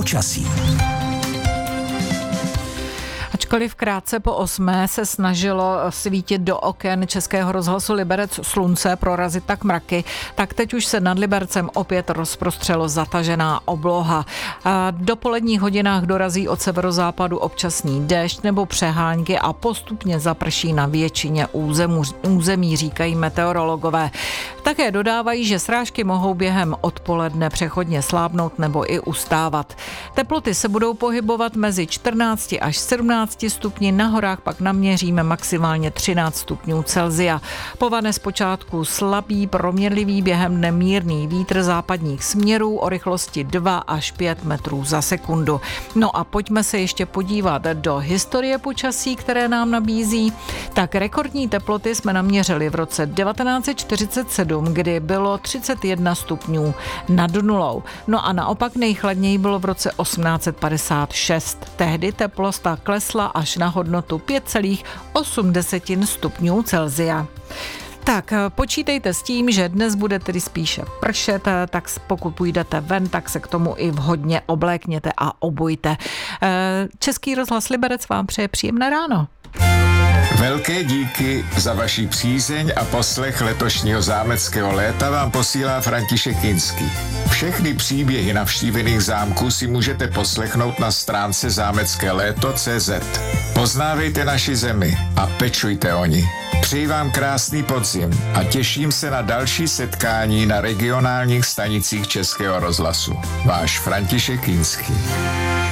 počasí. Ačkoliv krátce po 8 se snažilo svítit do oken Českého rozhlasu Liberec slunce, prorazit tak mraky, tak teď už se nad Libercem opět rozprostřelo zatažená obloha. A do poledních hodinách dorazí od severozápadu občasný déšť nebo přehánky a postupně zaprší na většině území, říkají meteorologové. Také dodávají, že srážky mohou během odpoledne přechodně slábnout nebo i ustávat. Teploty se budou pohybovat mezi 14 až 17 stupni, na horách pak naměříme maximálně 13 stupňů Celsia. Povane zpočátku slabý, proměrlivý, během dne mírný vítr západních směrů o rychlosti 2 až 5 metrů za sekundu. No a pojďme se ještě podívat do historie počasí, které nám nabízí. Tak rekordní teploty jsme naměřili v roce 1947, kdy bylo 31 stupňů nad nulou. No a naopak nejchladněji bylo v roce 1856. Tehdy teplota klesla až na hodnotu 5,8 stupňů Celsia. Tak počítejte s tím, že dnes bude tedy spíše pršet, tak pokud půjdete ven, tak se k tomu i vhodně oblékněte a obujte. Český rozhlas Liberec vám přeje příjemné ráno. Velké díky za vaši přízeň a poslech letošního zámeckého léta vám posílá František Kinský. Všechny příběhy navštívených zámků si můžete poslechnout na stránce zámeckéléto.cz. Poznávejte naši zemi a pečujte o ní. Přeji vám krásný podzim a těším se na další setkání na regionálních stanicích Českého rozhlasu. Váš František Kinský.